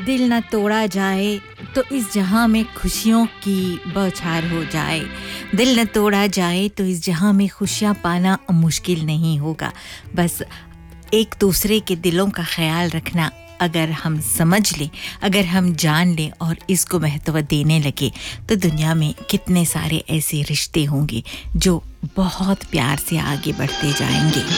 दिल न तोड़ा जाए तो इस जहां में खुशियों की बौछार हो जाए। दिल न तोड़ा जाए तो इस जहां में खुशियां पाना मुश्किल नहीं होगा। बस एक दूसरे के दिलों का ख्याल रखना अगर हम समझ लें, अगर हम जान लें और इसको महत्व देने लगे तो दुनिया में कितने सारे ऐसे रिश्ते होंगे जो बहुत प्यार से आगे बढ़ते जाएंगे।